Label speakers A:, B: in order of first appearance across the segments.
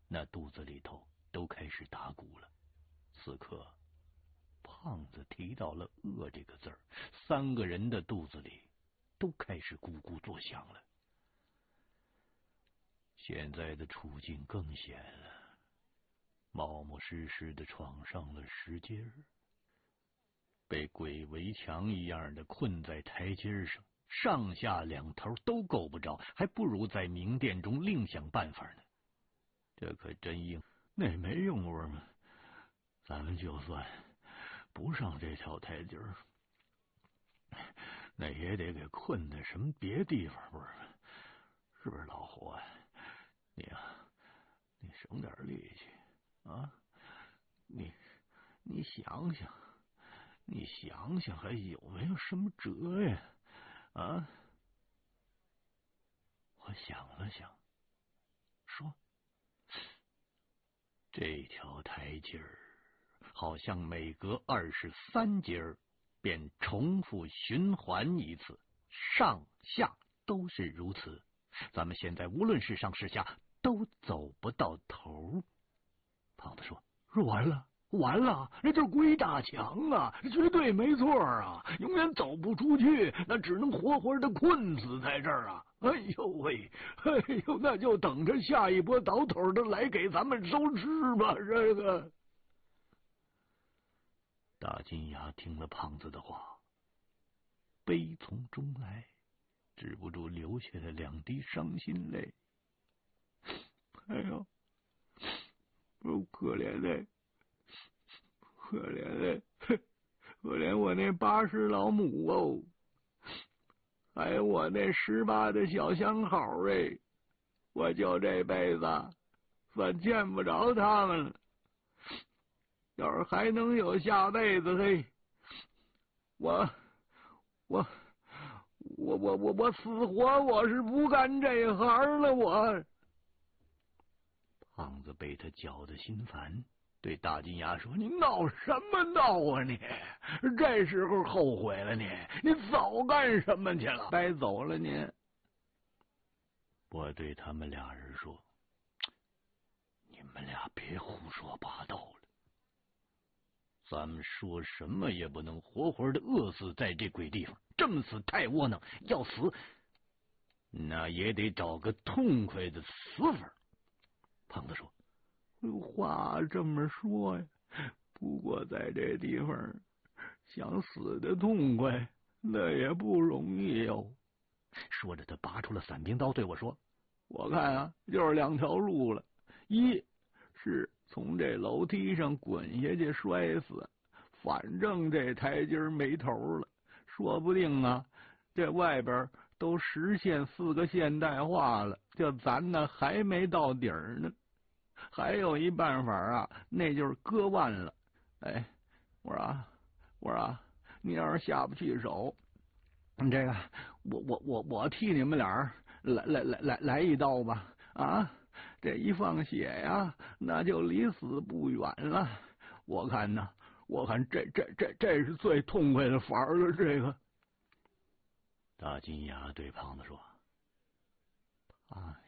A: 那肚子里头都开始打鼓了。此刻，胖子提到了“饿”这个字儿，3个人的肚子里都开始咕咕作响了。现在的处境更险了，冒冒失失的闯上了石阶儿，被鬼围墙一样的困在台阶上，上下两头都够不着，还不如在明殿中另想办法呢。这可真硬，那没用过吗？咱们就算不上这条台阶儿，那也得给困在什么别地方，不是？是不是老胡啊？你省点力气啊！你想想，还有没有什么辙呀？啊！我想了想，说：“这条台阶儿好像每隔23阶儿便重复循环一次，上下都是如此。咱们现在无论是上是下，都走不到头。”胖子说：“完了，那就是鬼打墙啊，绝对没错啊，永远走不出去，那只能活活的困死在这儿啊！哎呦喂，那就等着下一波倒头的来给咱们收尸吧！”这个大金牙听了胖子的话，悲从中来，止不住流下了2滴伤心泪。哎呦，可怜的！可怜我那80老母哦，还有我那18的小相好哎，我就这辈子算见不着他们了。要是还能有下辈子，嘿，我死活我是不干这行了。我胖子被他搅得心烦，对大金牙说：“你闹什么闹啊你？这时候后悔了你早干什么去了？白走了你。”我对他们俩人说：“你们俩别胡说八道了，咱们说什么也不能活活的饿死在这鬼地方，这么死太窝囊，要死那也得找个痛快的死法。”胖子说：“话这么说呀，不过在这地方想死的痛快，那也不容易哟。”说着，他拔出了伞兵刀，对我说：“我看啊，就是2条路了，一是从这楼梯上滚下去摔死，反正这台阶没头了，说不定啊，这外边都实现4个现代化了，就咱呢还没到底儿呢。还有一办法啊，那就是割腕了。哎，我说啊，你要是下不去手，这个我替你们俩来一刀吧。啊，这一放血呀，那就离死不远了。我看这是最痛快的法了。”这个大金牙对胖子说：“哎呀，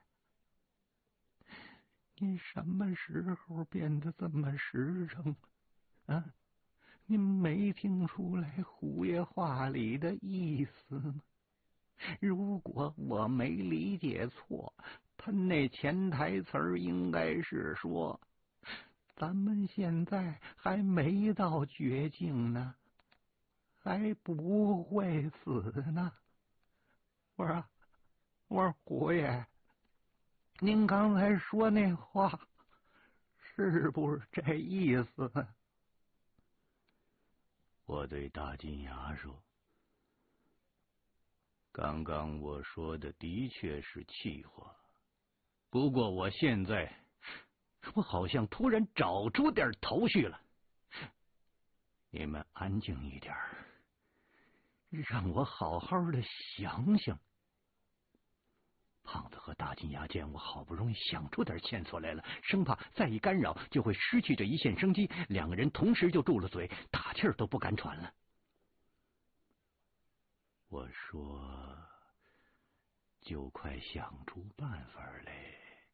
A: 你什么时候变得这么实诚了？啊，你没听出来胡爷话里的意思吗？如果我没理解错，他那潜台词应该是说，咱们现在还没到绝境呢，还不会死呢。”我说胡爷，您刚才说那话是不是这意思？我对大金牙说：“刚刚我说的的确是气话，不过我现在好像突然找出点头绪了。你们安静一点，让我好好的想想。”胖子和大金牙见我好不容易想出点线索来了，生怕再一干扰就会失去这一线生机，2个人同时就住了嘴，大气儿都不敢喘了。我说：“就快想出办法来。”